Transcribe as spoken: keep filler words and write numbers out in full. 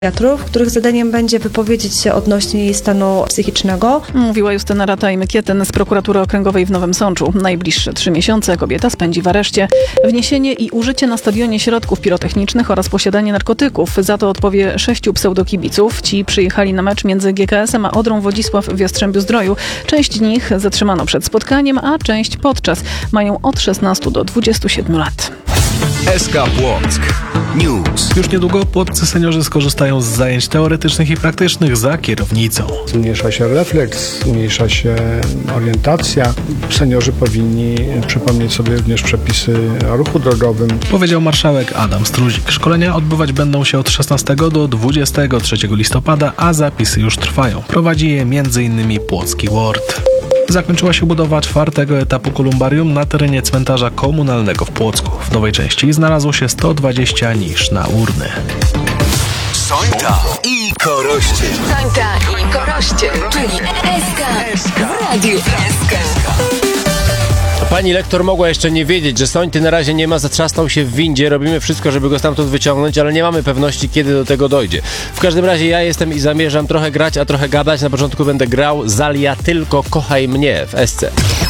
psychiatrów, których zadaniem będzie wypowiedzieć się odnośnie jej stanu psychicznego. Mówiła Justyna Rataj-Mykieten z Prokuratury Okręgowej w Nowym Sączu. Najbliższe trzy miesiące kobieta spędzi w areszcie. Wniesienie i użycie na stadionie środków pirotechnicznych oraz posiadanie narkotyków. Za to odpowie sześciu pseudokibiców. Ci przyjechali na mecz między G K S-em a Odrą Wodzisław w Jastrzębiu-Zdroju. Część z nich zatrzymano przed spotkaniem, a część podczas. Mają od szesnastu do dwudziestu siedmiu lat. S K Płock News. Już niedługo płoccy seniorzy skorzystają z zajęć teoretycznych i praktycznych za kierownicą. Zmniejsza się refleks, zmniejsza się orientacja. Seniorzy powinni przypomnieć sobie również przepisy o ruchu drogowym. Powiedział marszałek Adam Struzik. Szkolenia odbywać będą się od szesnastego do dwudziestego trzeciego listopada, a zapisy już trwają. Prowadzi je między innymi Płocki Ward. Zakończyła się budowa czwartego etapu kolumbarium na terenie cmentarza komunalnego w Płocku. W nowej części znalazło się sto dwadzieścia nisz na urny. Sońta i Koroście. Sońta i Koroście, czyli S K w Radiu S K. Pani lektor mogła jeszcze nie wiedzieć, że Sońty na razie nie ma, zatrzasnął się w windzie, robimy wszystko, żeby go stamtąd wyciągnąć, ale nie mamy pewności, kiedy do tego dojdzie. W każdym razie ja jestem i zamierzam trochę grać, a trochę gadać. Na początku będę grał Zalia Tylko Kochaj Mnie w S C.